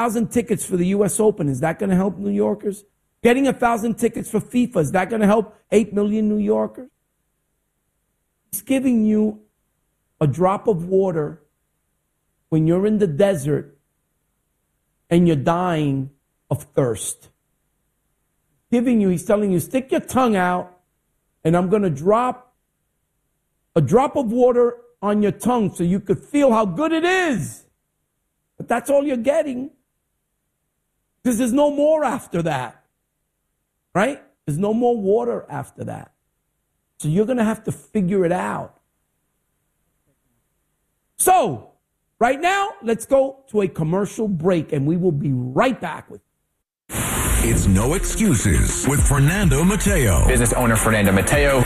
1,000 tickets for the U.S. Open, is that going to help New Yorkers? Getting 1,000 tickets for FIFA, is that going to help 8 million New Yorkers? He's giving you a drop of water when you're in the desert and you're dying of thirst. He's telling you, stick your tongue out, and I'm going to drop a drop of water on your tongue so you could feel how good it is. But that's all you're getting. Because there's no more after that. Right? There's no more water after that. So you're going to have to figure it out. So, right now, let's go to a commercial break, and we will be right back with you. It's No Excuses with Fernando Mateo. Business owner Fernando Mateo.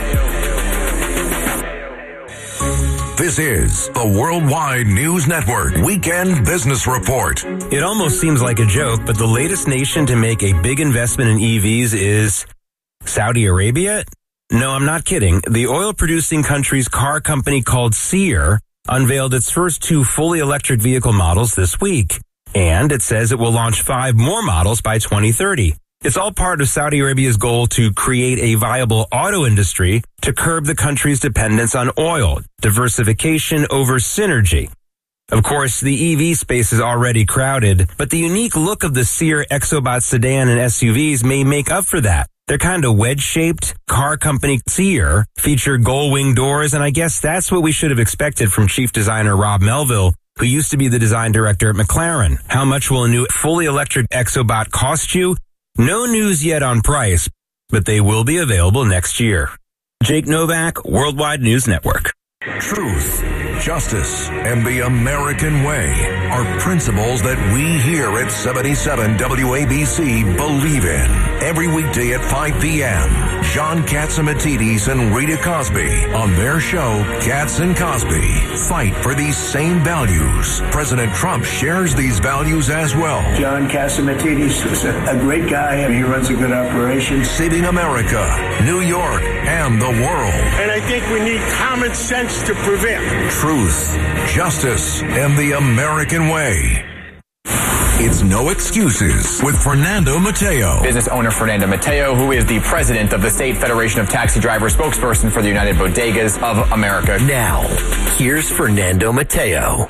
This is the Worldwide News Network Weekend Business Report. It almost seems like a joke, but the latest nation to make a big investment in EVs is Saudi Arabia? No, I'm not kidding. The oil-producing country's car company called Seer unveiled its first 2 fully electric vehicle models this week. And it says it will launch 5 more models by 2030. It's all part of Saudi Arabia's goal to create a viable auto industry to curb the country's dependence on oil, diversification over synergy. Of course, the EV space is already crowded, but the unique look of the Seer Exobot sedan and SUVs may make up for that. They're kind of wedge-shaped. Car company Seer feature gull-wing doors, and I guess that's what we should have expected from chief designer Rob Melville, who used to be the design director at McLaren. How much will a new fully electric Exobot cost you? No news yet on price, but they will be available next year. Jake Novak, Worldwide News Network. Truth, justice, and the American way are principles that we here at 77 WABC believe in. Every weekday at 5 p.m., John Catsimatidis and Rita Cosby on their show, Cats and Cosby, fight for these same values. President Trump shares these values as well. John Catsimatidis is a great guy. He runs a good operation. Saving America, New York, and the world. And I think we need common sense to prevail. Truth, justice, and the American way. It's No Excuses with Fernando Mateo. Business owner Fernando Mateo, who is the president of the State Federation of Taxi Drivers, spokesperson for the United Bodegas of America. Now, here's Fernando Mateo.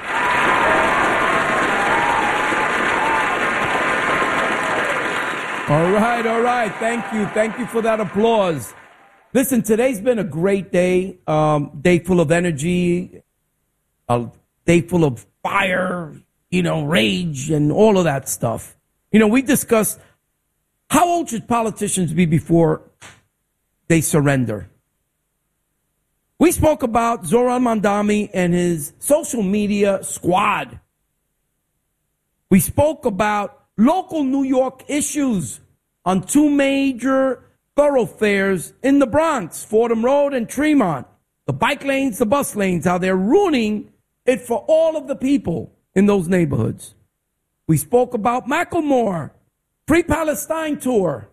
All right. Thank you for that applause. Listen, today's been a great day. Day full of energy, a day full of fire, rage and all of that stuff. We discussed how old should politicians be before they surrender. We spoke about Zoran Mandami and his social media squad. We spoke about local New York issues on 2 major thoroughfares in the Bronx, Fordham Road and Tremont. The bike lanes, the bus lanes, how they're ruining it for all of the people in those neighborhoods. We spoke about Macklemore, Free Palestine tour.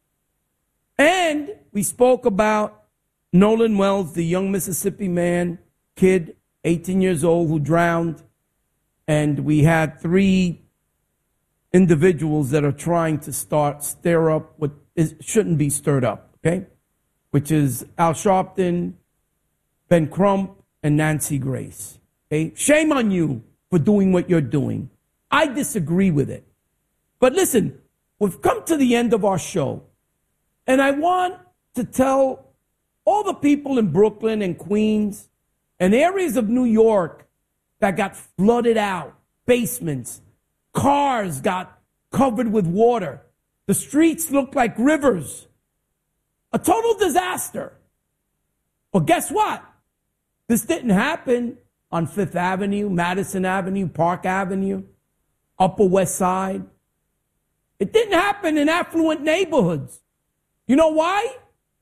And we spoke about Nolan Wells, the young Mississippi kid, 18 years old, who drowned. And we had 3 individuals that are trying to stir up what shouldn't be stirred up, okay? Which is Al Sharpton, Ben Crump, and Nancy Grace. Okay? Shame on you for doing what you're doing. I disagree with it. But listen, we've come to the end of our show. And I want to tell all the people in Brooklyn and Queens and areas of New York that got flooded out, basements, cars got covered with water. The streets looked like rivers. A total disaster. Well, guess what? This didn't happen on Fifth Avenue, Madison Avenue, Park Avenue, Upper West Side. It didn't happen in affluent neighborhoods. You know why?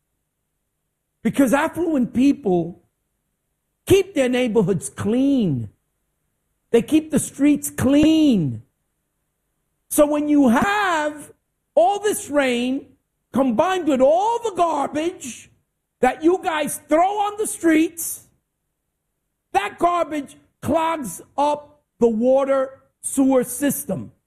Because affluent people keep their neighborhoods clean. They keep the streets clean. So when you have all this rain combined with all the garbage that you guys throw on the streets, that garbage clogs up the water sewer system.